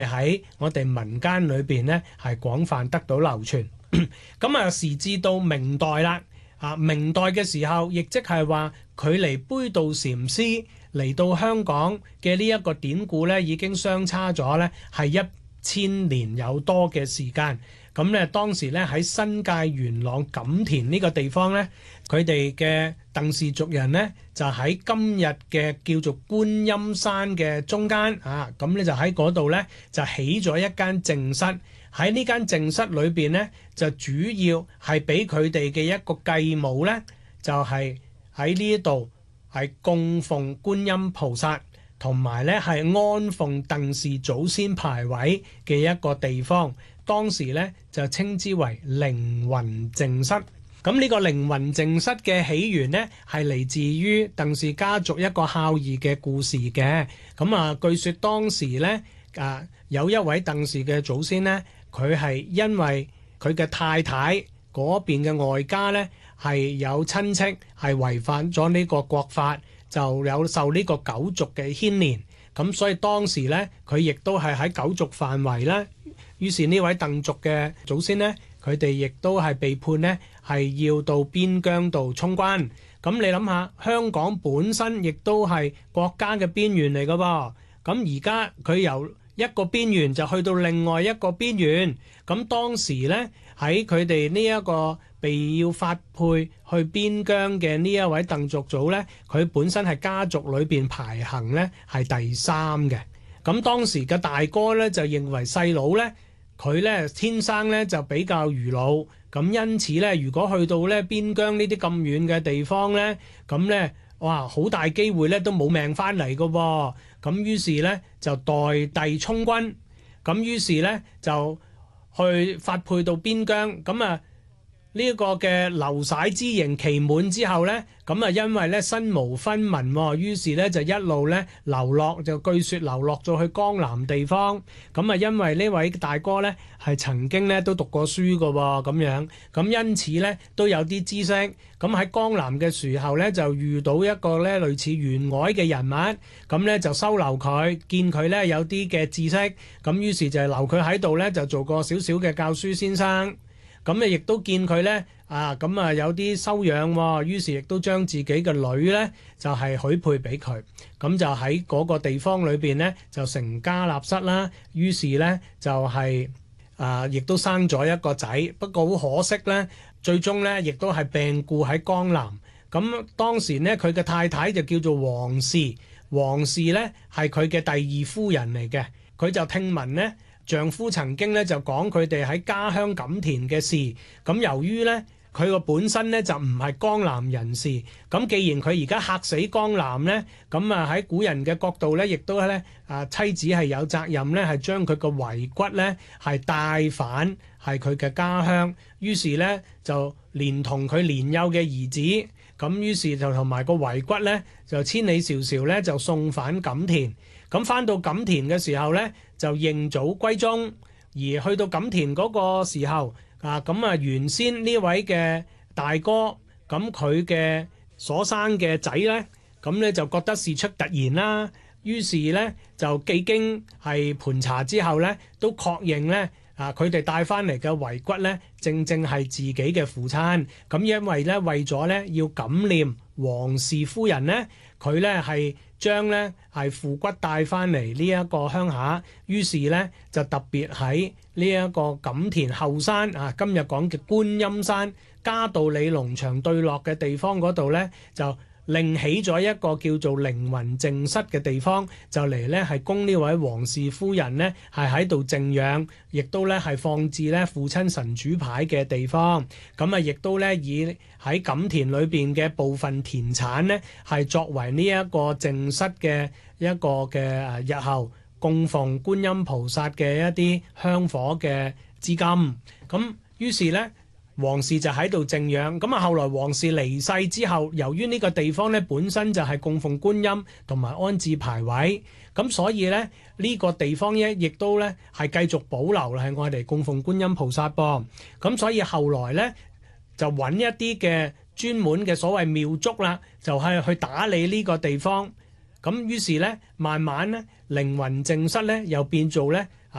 喺我哋民間裏邊呢係廣泛得到流傳。咁啊，時至到明代啦，明代嘅時候，亦即係話距離杯渡禪師嚟到香港嘅呢一個典故呢，已經相差咗呢係1000年有多嘅時間。咁咧當時咧喺新界元朗錦田呢個地方咧，佢哋嘅鄧氏族人咧就喺今日嘅叫做觀音山嘅中間咁咧就喺嗰度咧就起咗一間淨室。喺呢間淨室裏邊咧就主要係俾佢哋嘅一個繼母咧，就係喺呢度係供奉觀音菩薩，同埋咧係安奉鄧氏祖先牌位嘅一個地方。當時咧就稱之為凌雲淨室。咁呢個凌雲淨室嘅起源呢，係嚟自於鄧氏家族一個孝義嘅故事嘅。咁據說當時呢，有一位鄧氏嘅祖先呢，佢係因為佢嘅太太嗰邊嘅外家呢，係有親戚係違反咗呢個國法，就有受呢個九族嘅牽連。咁所以當時呢，佢亦都係喺九族範圍啦。於是呢位鄧族嘅祖先呢，佢哋亦都係被判呢係要到邊疆度充軍。咁你諗下，香港本身亦都係國家嘅邊緣嚟㗎噃。咁而家佢由一個邊緣就去到另外一個邊緣。咁當時呢，喺佢哋呢一個被要發配去邊疆嘅呢一位鄧族祖呢，佢本身係家族裏邊排行呢係第3嘅。咁當時嘅大哥呢，就認為細佬呢，佢咧天生咧就比較愚魯，咁因此咧，如果去到咧邊疆呢啲咁遠嘅地方咧，咁咧哇好大機會咧都冇命翻嚟㗎喎。咁於是咧就代弟充軍，咁於是咧就去發配到邊疆。咁呢一個嘅流徙之刑期滿之後呢，咁因為咧身無分文，於是咧就一路咧流落，就據說流落咗去江南地方。咁因為呢位大哥咧係曾經咧都讀過書㗎喎，咁樣，咁因此咧都有啲知識。咁喺江南嘅時候咧就遇到一個咧類似員外嘅人物，咁咧就收留佢，見佢咧有啲嘅知識，咁於是就留佢喺度咧就做個少少嘅教書先生。咁亦都見佢咧有啲修養喎，於是亦都將自己嘅女咧就係許配俾佢，咁就喺嗰個地方裏邊咧就成家立室啦。於是咧就係亦都生咗一個仔，不過好可惜咧，最終咧亦都係病故喺江南。咁當時咧佢嘅太太就叫做黃氏，黃氏咧係佢嘅第2夫人嚟嘅。佢就聽聞咧丈夫曾經咧就講佢哋喺家鄉錦田嘅事。咁由於咧佢個本身咧就唔係江南人士，咁既然佢而家嚇死江南咧，咁喺古人嘅角度咧，亦都咧妻子係有責任咧係將佢個遺骨咧係帶返係佢嘅家鄉。於是咧就連同佢年幼嘅兒子，咁於是就同埋個遺骨咧就千里迢迢咧就送返錦田。咁返到錦田嘅時候咧就認祖歸宗，而去到錦田嗰個時候原先呢位嘅大哥，咁佢嘅所生嘅仔咧，咁咧就覺得事出突然啦，於是咧就幾經係盤查之後咧，都確認咧佢哋帶翻嚟嘅遺骨咧，正正係自己嘅父親。咁因為咧為咗咧要感念黃氏夫人咧，佢咧係將咧係父骨帶翻嚟呢一個鄉下，於是咧就特別喺呢一個錦田後山今日講嘅觀音山嘉道理農場對落嘅地方嗰度咧，就另起咗一個叫做凌雲淨室嘅地方，就嚟咧係供呢位黃氏夫人咧係喺度靜養，亦都咧係放置咧父親神主牌嘅地方。咁亦都咧以喺錦田裏邊嘅部分田產咧係作為呢一個淨室嘅一個嘅日後供奉觀音菩薩嘅一啲香火嘅資金。咁於是咧黃氏就喺度靜養。咁後來黃氏離世之後，由於呢個地方咧本身就係供奉觀音同埋安置牌位，咁所以咧呢個地方咧亦都咧係繼續保留係我哋供奉觀音菩薩噃。咁所以後來咧就揾一啲嘅專門嘅所謂廟祝啦，就係去打理呢個地方。咁於是咧慢慢咧凌雲淨室咧又變做咧